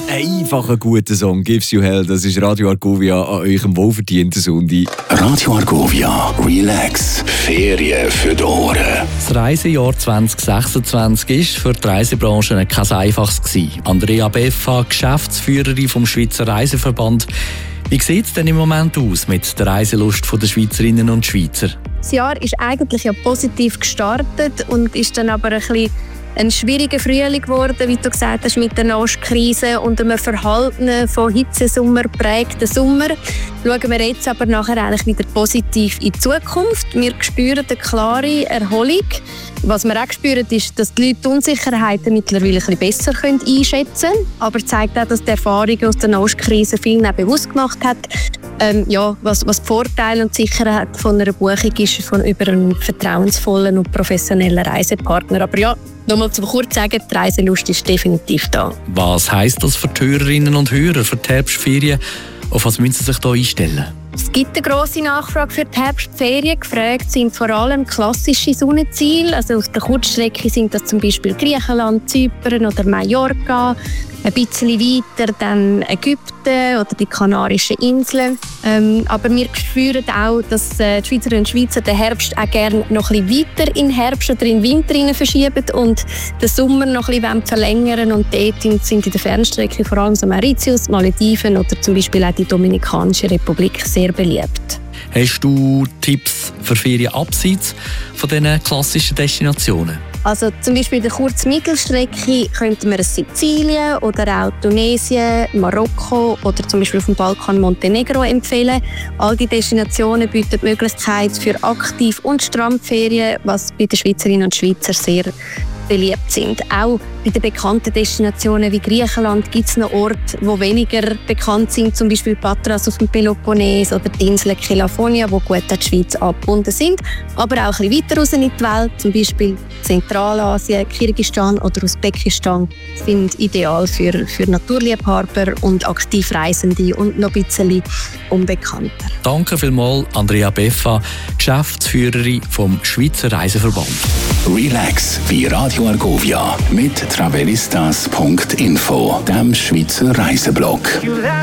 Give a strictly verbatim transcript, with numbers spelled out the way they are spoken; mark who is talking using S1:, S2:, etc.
S1: Ein einfacher, guter Song, «Gives You Hell», das ist Radio Argovia an eurem wohlverdienten Sonntag.
S2: Radio Argovia, relax, Ferien für die Ohren.
S3: Das Reisejahr zwanzig sechsundzwanzig war für die Reisebranche kein einfaches. Andrea Beffa, Geschäftsführerin vom Schweizer Reiseverband. Wie sieht es denn im Moment aus mit der Reiselust der Schweizerinnen und Schweizer?
S4: Das Jahr ist eigentlich ja positiv gestartet und ist dann aber ein bisschen ein schwieriger Frühling geworden, wie du gesagt hast, mit der Nastkrise und einem verhaltenen, von Hitzesommer geprägten Sommer. Schauen wir jetzt aber nachher eigentlich wieder positiv in die Zukunft. Wir spüren eine klare Erholung. Was wir auch spüren, ist, dass die Leute die Unsicherheiten mittlerweile ein bisschen besser einschätzen können. Aber es zeigt auch, dass die Erfahrung aus der Nastkrise vielen auch bewusst gemacht hat, ähm, ja, was, was die Vorteile und die Sicherheit von einer Buchung ist, von über einen vertrauensvollen und professionellen Reisepartner. Aber ja, nochmal zum kurz sagen, die Reiselust ist definitiv da.
S3: Was heisst das für die Hörerinnen und Hörer für die Herbstferien? Auf was müssen Sie sich hier einstellen?
S4: Es gibt eine grosse Nachfrage für die Herbstferien. Gefragt sind vor allem klassische Sonnenziele. Also auf der Kurzstrecke sind das zum Beispiel Griechenland, Zypern oder Mallorca. Ein bisschen weiter dann Ägypten oder die Kanarischen Inseln. Ähm, aber wir spüren auch, dass äh, die Schweizerinnen und Schweizer den Herbst auch gerne noch ein bisschen weiter in den Herbst oder in den Winter hinein verschieben und den Sommer noch ein bisschen verlängern. Und dort sind in der Fernstrecke vor allem so Mauritius, Malediven oder zum Beispiel auch die Dominikanische Republik sehr beliebt.
S3: Hast du Tipps für Ferien abseits von diesen klassischen Destinationen?
S4: Also zum Beispiel der kurzen Mittelstrecke könnten wir Sizilien oder auch Tunesien, Marokko oder zum Beispiel auf dem Balkan Montenegro empfehlen. All die Destinationen bieten die Möglichkeit für Aktiv- und Strandferien, was bei den Schweizerinnen und Schweizern sehr beliebt sind. Auch bei den bekannten Destinationen wie Griechenland gibt es noch Orte, die weniger bekannt sind, zum Beispiel Patras auf dem Peloponnes oder die Insel Kelafonia, die gut an die Schweiz angebunden sind. Aber auch ein bisschen weiter raus in die Welt, zum Beispiel Zentralasien, Kirgisistan oder Usbekistan, sind ideal für, für Naturliebhaber und Aktivreisende und noch ein bisschen unbekannter.
S3: Danke vielmals, Andrea Beffa, Geschäftsführerin vom Schweizer Reiseverband.
S2: Relax bei Radio Argovia mit travelistas punkt info, dem Schweizer Reiseblog.